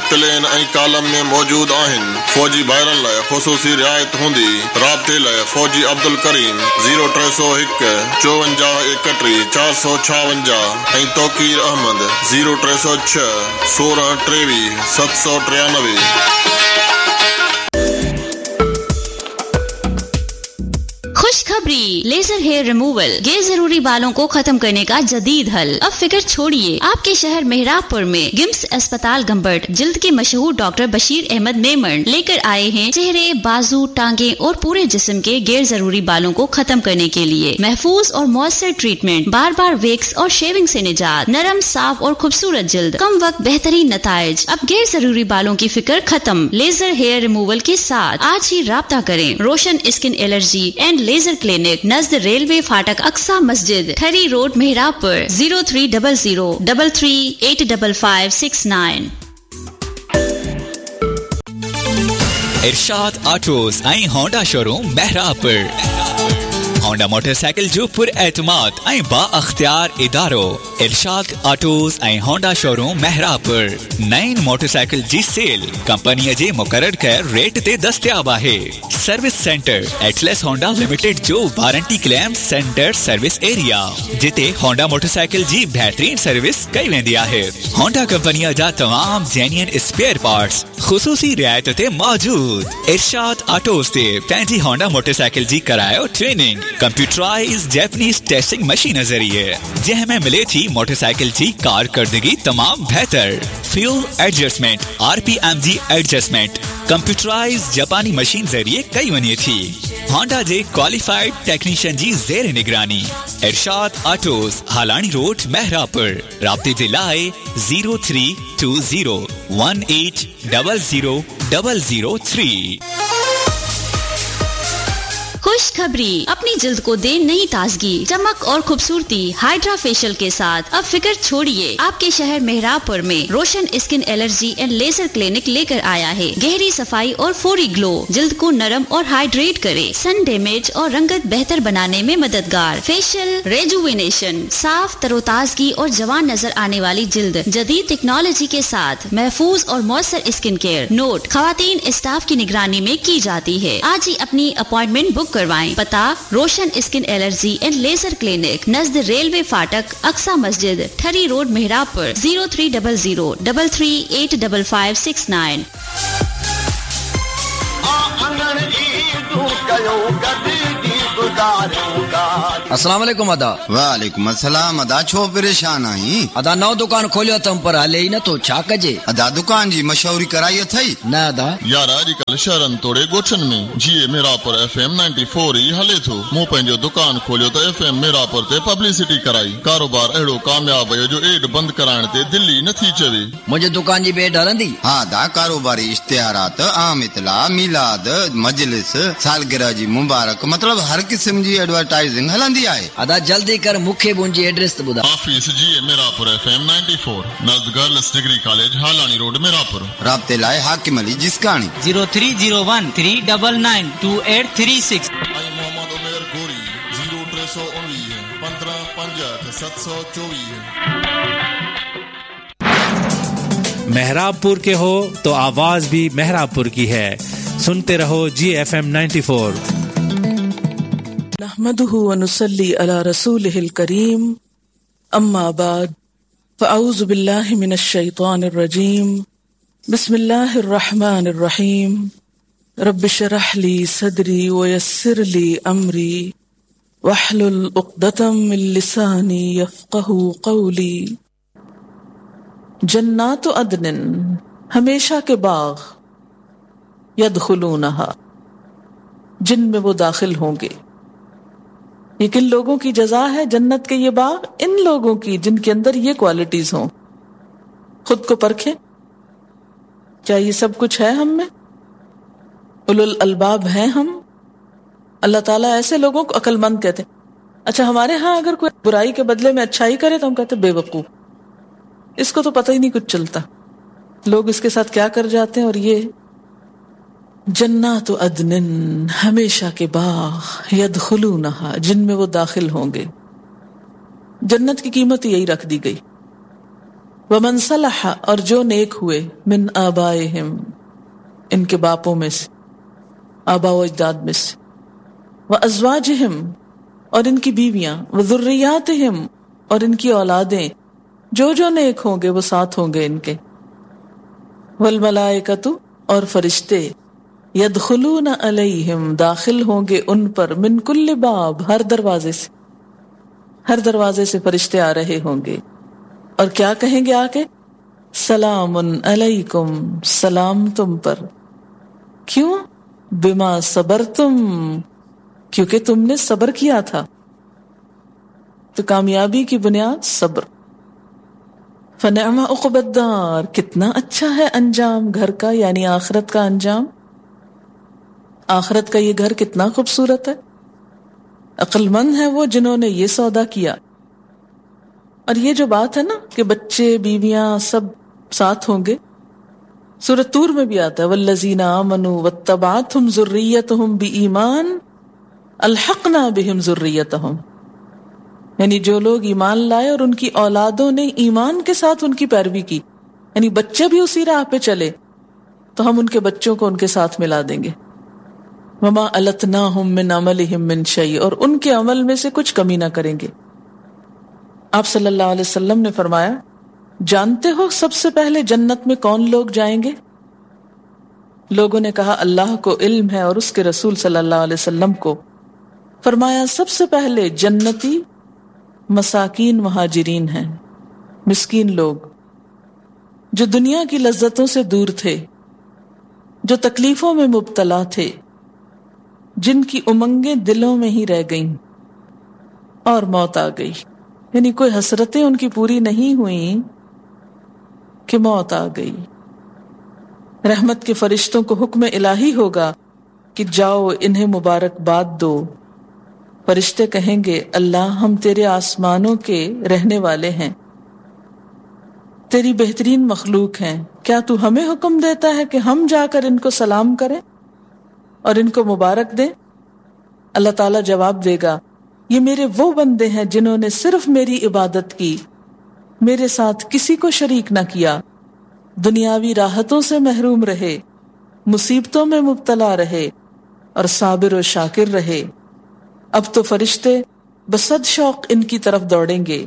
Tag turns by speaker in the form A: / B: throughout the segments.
A: Plane ऐं column में मौजूद आहिनि। फौजी भाइरनि लाइ ख़ुसूसी रिआयत हूंदी। राब्ते लाइ फौजी अब्दुल करीम 0301 54 31 456 ऐं तौकीर अहमद 0306 16 23 793।
B: खुशखबरी, लेजर हेयर रिमूवल गैर जरूरी बालों को खत्म करने का जदीद हल। अब फिक्र छोड़िए, आपके शहर मेहराबपुर में गिम्स अस्पताल गंबट जिल्द के मशहूर डॉक्टर बशीर अहमद मेमन लेकर आए हैं चेहरे, बाजू, टांगे और पूरे जिस्म के गैर जरूरी बालों को खत्म करने के लिए महफूज और मौसर ट्रीटमेंट, बार बार वेक्स और शेविंग से निजात, नरम, साफ और खूबसूरत जिल्द, कम वक्त बेहतरीन नताइज। अब गैर जरूरी बालों की फिक्र खत्म लेजर हेयर रिमूवल के साथ। आज ही राब्ता करें। रोशन skin allergy and laser clinic नज़द railway फाटक अक्सा मस्जिद, ठरी रोड, मेहराबपुर 0300 33 85569।
C: इरशाद ऑटोज ऐं होंडा शोरूम मेहराबपुर। होंडा मोटरसाइकिल जो पुर एतमाद ऐं बा अख्तियार इदारो इरशाद ऑटोज ऐं होंडा शोरूम मेहराबपुर। नईन मोटरसाइकिल जी सेल कंपनीअ जे मुक़रर कयल रेट ते दस्तयाब आहे। Service centre Atlas Honda limited जो warranty claim centre service area, जिते होंडा मोटरसाइकिल जी बेहतरीन सर्विस कई वेंदी आहे। होंडा कंपनीअ जा तमाम जेन्युइन स्पेयर पार्ट्स ख़ुसूसी रियायत ते मौजूद। इरशाद ऑटोज ते पंहिंजी होंडा मोटरसाइकिल जी करायो training computerise Japanese testing machine ज़रिए, जंहिंमें मिले थी मोटरसाइकिल जी कारकर्दगी तमाम बेहतर। Fuel adjustment, RPMG adjustment computerise जापानी मशीन ज़रिए कई वञे थी। होंडा जे क्वालिफाइड टेक्नीशियन जी ज़ेर निगरानी। इरशाद ऑटोज, हालानी रोड, मेहरापुर। राब्ते जे लाइ 0320 18 00 003।
B: खुशखबरी, अपनी जिल्द को दे नई ताजगी, चमक और खूबसूरती हाइड्रा फेशियल के साथ। अब फिक्र छोड़िए, आपके शहर मेहराबपुर में रोशन skin allergy and laser clinic लेकर आया है। गहरी सफाई और फौरी ग्लो, जिल्द को नरम और हाइड्रेट करे, सन डैमेज और रंगत बेहतर बनाने में मददगार। फेशियल रेजुविनेशन, साफ तरोताजगी और जवान नजर आने वाली जिल्द जदीद टेक्नोलॉजी के साथ महफूज और मौसर स्किन केयर। नोट, खवातीन स्टाफ की निगरानी में की जाती है। आज ही अपनी अपॉइंटमेंट बुक करवाएं। पता, रोशन skin allergy and laser clinic नज़द railway फाटक अक्सा मस्जिद, ठरी रोड, मेहराबपुर 0300 33 85569।
D: अस्सलाम वालेकुम अदा।
E: वालेकुम अस्सलाम अदा, छो परेशान आई?
D: अदा नौ दुकान खोलियो तम पर हले ही न तो छा कजे?
E: अदा दुकान जी मशहूरी कराई अथई
D: न अदा
A: यार, अॼुकल्ह शहरनि तोड़े ॻोठनि में जीअं मेरापुर FM 94 ई हले थो। मूं पंहिंजो दुकान खोलियो त FM मेरापुर ते पब्लिसिटी कराई। कारोबार अहिड़ो कामयाब वियो जो एड बंदि कराइण ते दिल्ली नथी चवे।
D: मुझे दुकान जी बेड हलंदी?
E: हाँ दा, कारोबारी इश्तिहारात, आम इतला, मिलाद, मजलिस, सालगिरह जी मुबारक, मतलब हर किस्म जी एडवर्टाइजिंग हलंदी आहे।
D: अदा जल्दी कर, मूंखे मुंहिंजी एड्रेस त ॿुधा।
A: ऑफिस जी Merapur FM 94 नज़द girls degree college, हालानी road, Merapur.
E: राब्ते लाइ हाकिम अली जिसकानी
F: 0301 399 2836।
A: मोहम्मद उमेर गोरी 0319 15 65 724।
G: मेहराबपुर के हो तो आवाज भी मेहराबपुर की है। सुनते रहो GFM 94।
H: नहमदुहु व नुसल्ली अला रसूलिहिल करीम, अम्मा बाद, फ़अऊज़ु बिल्लाहि मिनश शैतानिर रजीम, बिस्मिल्लाहिर रहमानिर रहीम, रब्बि शरह ली सदरी व यस्सिर ली अमरी वहलुल उक़दतम मिन लिसानी यफ़क़हू क़ौली। जन्नातु अदनिन, हमेशा के बाग, यदखुलूनहा, जिनमें वो दाखिल होंगे। ये किन लोगों की जजा है जन्नत के ये बाग? इन लोगों की जिनके अंदर ये क्वालिटीज हों। खुद को परखें, क्या ये सब कुछ है हम में? उलुल अलबाब हैं हम? अल्लाह ताला ऐसे लोगों को अक्लमंद कहते हैं। अच्छा, हमारे यहाँ अगर कोई बुराई के बदले में अच्छाई करे तो हम कहते बेवकूफ, इसको तो पता ही नहीं कुछ चलता। लोग इसके साथ क्या कर जाते हैं। और ये जन्नातु अदनिन, हमेशा के बाग, यदखुलूनहा, जिनमें वो दाखिल होंगे। जन्नत की कीमत यही रख दी गई। ومن صلح اور جو نیک ہوئے من آبائہم ان کے باپوں میں سے، آبا و اجداد میں سے، وازواجہم اور ان کی بیویاں، وذریاتہم اور ان کی اولادیں، جو نیک ہوں گے وہ ساتھ ہوں گے ان کے، والملائکۃ اور فرشتے، یدخلون علیہم داخل ہوں گے ان پر، من کل باب ہر دروازے سے فرشتے آ رہے ہوں گے، اور کیا کہیں گے آ کے؟ سلام علیکم، سلام تم پر، کیوں؟ بما صبرتم، کیونکہ تم نے صبر کیا تھا، تو کامیابی کی بنیاد صبر۔ فنعم عقبی الدار، کتنا اچھا ہے انجام گھر کا، یعنی آخرت کا انجام، آخرت کا یہ گھر کتنا خوبصورت ہے۔ عقل مند ہے وہ جنہوں نے یہ سودا کیا۔ اور یہ جو بات ہے نا کہ بچے بیویاں سب ساتھ ہوں گے، سورۃ طور میں بھی آتا ہے والذین آمنوا واتبعتہم ذریتہم بایمان الحقنا بہم ذریتہم، یعنی جو لوگ ایمان لائے اور ان کی اولادوں نے ایمان کے ساتھ ان کی پیروی کی، یعنی بچے بھی اسی راہ پہ چلے تو ہم ان کے بچوں کو ان کے ساتھ ملا دیں گے۔ وما التناہم من عملہم من شیء، اور ان کے عمل میں سے کچھ کمی نہ کریں گے۔ آپ صلی اللہ علیہ وسلم نے فرمایا، جانتے ہو سب سے پہلے جنت میں کون لوگ جائیں گے؟ لوگوں نے کہا اللہ کو علم ہے اور اس کے رسول صلی اللہ علیہ وسلم کو۔ فرمایا سب سے پہلے جنتی مساکین مہاجرین ہیں، مسکین لوگ جو دنیا کی لذتوں سے دور تھے، جو تکلیفوں میں مبتلا تھے، جن کی امنگیں دلوں میں ہی رہ گئیں اور موت آ گئی، یعنی کوئی حسرتیں ان کی پوری نہیں ہوئیں کہ موت آ گئی۔ رحمت کے فرشتوں کو حکم الہی ہوگا کہ جاؤ انہیں مبارکباد دو۔ فرشتے کہیں گے اللہ ہم تیرے آسمانوں کے رہنے والے ہیں، تیری بہترین مخلوق ہیں، کیا تو ہمیں حکم دیتا ہے کہ ہم جا کر ان کو سلام کریں اور ان کو مبارک دیں؟ اللہ تعالیٰ جواب دے گا یہ میرے وہ بندے ہیں جنہوں نے صرف میری عبادت کی، میرے ساتھ کسی کو شریک نہ کیا، دنیاوی راحتوں سے محروم رہے، مصیبتوں میں مبتلا رہے اور صابر و شاکر رہے۔ اب تو فرشتے بصد شوق ان کی طرف دوڑیں گے،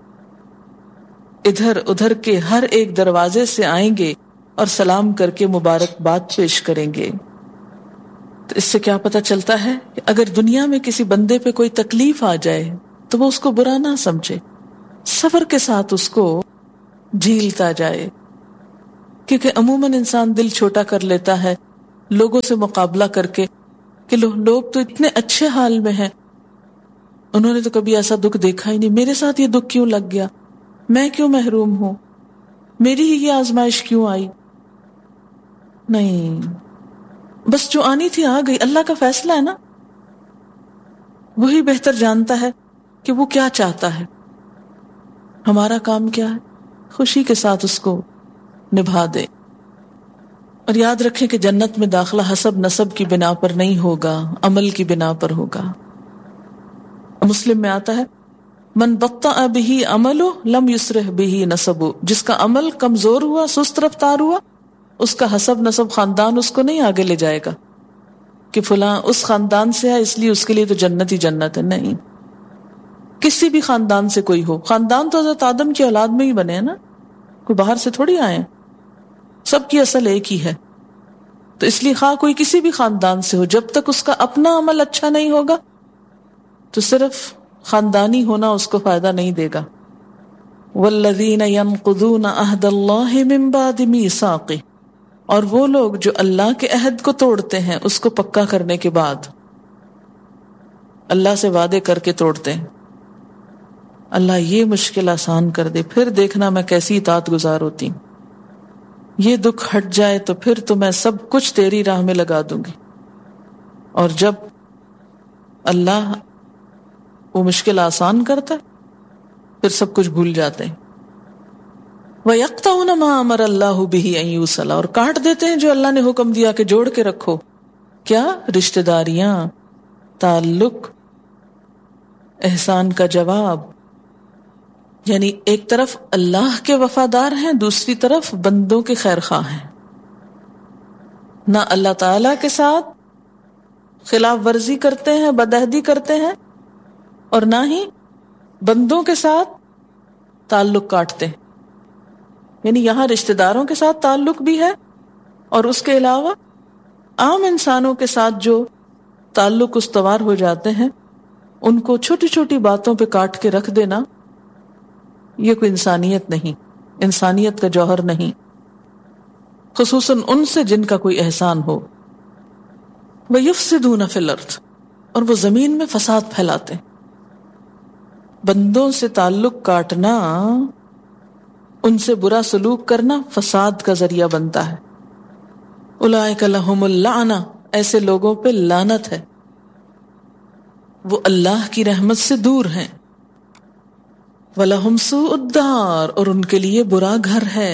H: ادھر ادھر کے ہر ایک دروازے سے آئیں گے اور سلام کر کے مبارکباد پیش کریں گے۔ تو اس سے کیا پتہ چلتا ہے کہ اگر دنیا میں کسی بندے پہ کوئی تکلیف آ جائے تو وہ اس کو برا نہ سمجھے، صبر کے ساتھ اس کو جھیلتا جائے، کیونکہ عموماً انسان دل چھوٹا کر لیتا ہے لوگوں سے مقابلہ کر کے کہ لوگ تو اتنے اچھے حال میں ہیں، انہوں نے تو کبھی ایسا دکھ دیکھا ہی نہیں، میرے ساتھ یہ دکھ کیوں لگ گیا، میں کیوں محروم ہوں، میری ہی یہ آزمائش کیوں آئی؟ نہیں، بس جو آنی تھی آ گئی، اللہ کا فیصلہ ہے نا، وہی بہتر جانتا ہے کہ وہ کیا چاہتا ہے، ہمارا کام کیا ہے، خوشی کے ساتھ اس کو نبھا دے۔ اور یاد رکھیں کہ جنت میں داخلہ حسب نسب کی بنا پر نہیں ہوگا، عمل کی بنا پر ہوگا۔ مسلم میں آتا ہے من بطأ بہ عملہ لم یسرح بہ نسبہ، جس کا عمل کمزور ہوا، سست رفتار ہوا، اس کا حسب نسب خاندان اس کو نہیں آگے لے جائے گا کہ فلاں اس خاندان سے ہے اس لیے اس کے لیے تو جنت ہی جنت ہے۔ نہیں، کسی بھی خاندان سے کوئی ہو، خاندان تو حضرت آدم کی اولاد میں ہی بنے ہیں نا، کوئی باہر سے تھوڑی آئے ہیں، سب کی اصل ایک ہی ہے۔ تو اس لیے خواہ کوئی کسی بھی خاندان سے ہو، جب تک اس کا اپنا عمل اچھا نہیں ہوگا تو صرف خاندانی ہونا اس کو فائدہ نہیں دے گا۔ والذین ینقضون عہد اللہ من بعد میثاقہ، اور وہ لوگ جو اللہ کے عہد کو توڑتے ہیں اس کو پکا کرنے کے بعد، اللہ سے وعدے کر کے توڑتے ہیں، اللہ یہ مشکل آسان کر دے پھر دیکھنا میں کیسی اطاعت گزار ہوتی ہوں، یہ دکھ ہٹ جائے تو پھر تو میں سب کچھ تیری راہ میں لگا دوں گی۔ اور جب اللہ وہ مشکل آسان کرتا ہے پھر سب کچھ بھول جاتے ہیں۔ وَيَقْطَعُونَ مَا أَمَرَ اللَّهُ بِهِ أَن يُوصَلَ، اور کاٹ دیتے ہیں جو اللہ نے حکم دیا کہ جوڑ کے رکھو، کیا؟ رشتہ داریاں، تعلق، احسان کا جواب، یعنی ایک طرف اللہ کے وفادار ہیں، دوسری طرف بندوں کے خیر خواہ ہیں. نہ اللہ تعالی کے ساتھ خلاف ورزی کرتے ہیں، بدعہدی کرتے ہیں، اور نہ ہی بندوں کے ساتھ تعلق کاٹتے ہیں. یعنی یہاں رشتہ داروں کے ساتھ تعلق بھی ہے، اور اس کے علاوہ عام انسانوں کے ساتھ جو تعلق استوار ہو جاتے ہیں ان کو چھوٹی چھوٹی باتوں پہ کاٹ کے رکھ دینا، یہ کوئی انسانیت نہیں، انسانیت کا جوہر نہیں، خصوصاً ان سے جن کا کوئی احسان ہو. وَيُفْسِدُونَ فِي الْأَرْضِ، اور وہ زمین میں فساد پھیلاتے ہیں. بندوں سے تعلق کاٹنا، ان سے برا سلوک کرنا فساد کا ذریعہ بنتا ہے. اولئک لہم اللعنہ، ایسے لوگوں پہ لعنت ہے، وہ اللہ کی رحمت سے دور ہیں. وَلَهُمْ سُوءُ الدَّارِ، اور ان کے لیے برا گھر ہے.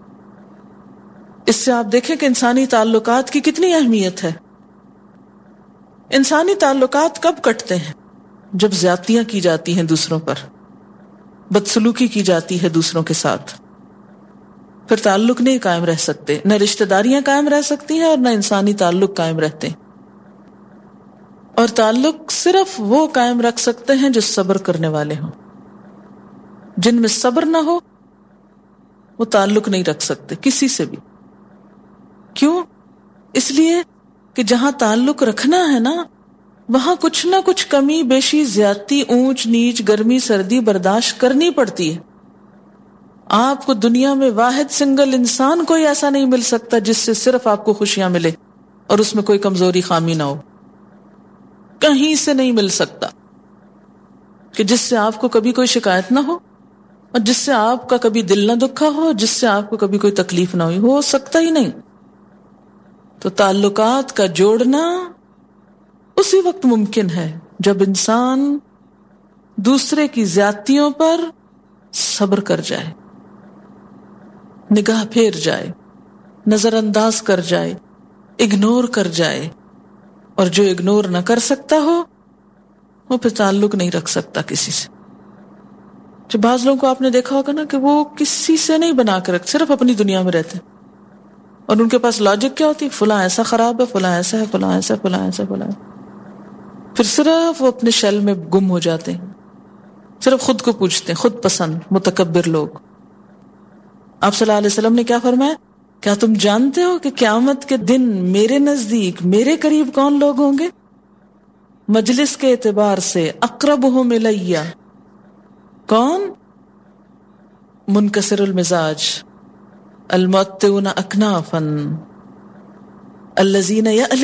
H: اس سے آپ دیکھیں کہ انسانی تعلقات کی کتنی اہمیت ہے. انسانی تعلقات کب کٹتے ہیں؟ جب زیادتیاں کی جاتی ہیں دوسروں پر، بدسلوکی کی جاتی ہے دوسروں کے ساتھ، پھر تعلق نہیں قائم رہ سکتے، نہ رشتہ داریاں قائم رہ سکتی ہیں اور نہ انسانی تعلق قائم رہتے ہیں. اور تعلق صرف وہ قائم رکھ سکتے ہیں جو صبر کرنے والے ہوں. جن میں صبر نہ ہو وہ تعلق نہیں رکھ سکتے کسی سے بھی. کیوں؟ اس لیے کہ جہاں تعلق رکھنا ہے نا، وہاں کچھ نہ کچھ کمی بیشی، زیادتی، اونچ نیچ، گرمی سردی برداشت کرنی پڑتی ہے. آپ کو دنیا میں واحد سنگل انسان کوئی ایسا نہیں مل سکتا جس سے صرف آپ کو خوشیاں ملے اور اس میں کوئی کمزوری خامی نہ ہو. کہیں سے نہیں مل سکتا کہ جس سے آپ کو کبھی کوئی شکایت نہ ہو، اور جس سے آپ کا کبھی دل نہ دکھا ہو، جس سے آپ کو کبھی کوئی تکلیف نہ ہوئی، ہو سکتا ہی نہیں. تو تعلقات کا جوڑنا اسی وقت ممکن ہے جب انسان دوسرے کی زیادتیوں پر صبر کر جائے، نگاہ پھیر جائے، نظر انداز کر جائے، اگنور کر جائے. اور جو اگنور نہ کر سکتا ہو وہ پھر تعلق نہیں رکھ سکتا کسی سے. جو بعض لوگوں کو آپ نے دیکھا ہوگا نا کہ وہ کسی سے نہیں بنا کے رکھ، صرف اپنی دنیا میں رہتے ہیں، اور ان کے پاس لاجک کیا ہوتی ہے؟ فلاں ایسا خراب ہے، فلاں ایسا ہے، فلاں ایسا، فلاں ایسا، فلاں. پھر صرف وہ اپنے شیل میں گم ہو جاتے ہیں، صرف خود کو پوچھتے ہیں، خود پسند متکبر لوگ. آپ صلی اللہ علیہ وسلم نے کیا فرمایا؟ کیا تم جانتے ہو کہ قیامت کے دن میرے نزدیک، میرے قریب کون لوگ ہوں گے؟ مجلس کے اعتبار سے اقربہم الیہ، کون؟ منکسر المزاج، المعطئون اکنافا، الذین